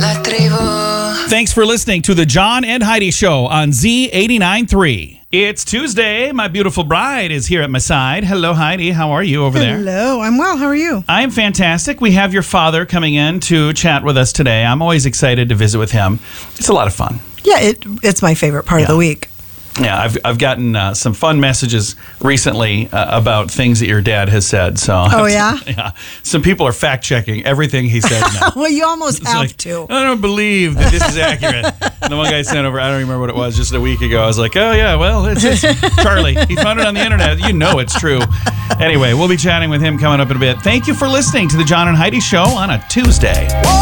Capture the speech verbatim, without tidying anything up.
La tribu. Thanks for listening to the John and Heidi Show on Z eighty-nine point three. It's Tuesday. My beautiful bride is here at my side. Hello, Heidi. How are you over there? Hello. I'm well. How are you? I am fantastic. We have your father coming in to chat with us today. I'm always excited to visit with him. It's a lot of fun. Yeah, it, it's my favorite part Yeah. of the week. Yeah, I've I've gotten uh, some fun messages recently uh, about things that your dad has said. So Oh, yeah? yeah. Some people are fact checking everything he said now. Well, you almost It's have like, to. I don't believe that this is accurate. And the one guy sent over, I don't remember what it was, just a week ago. I was like, oh, yeah, well, it's just Charlie. He found it on the internet. You know it's true. Anyway, we'll be chatting with him coming up in a bit. Thank you for listening to the John and Heidi Show on a Tuesday.